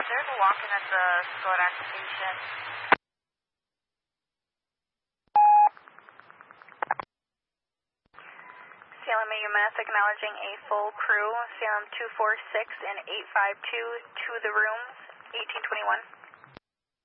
there's a walk-in at the Skodak station. Salem AUMS acknowledging a full crew, Salem 246 and 852 to the rooms, 1821.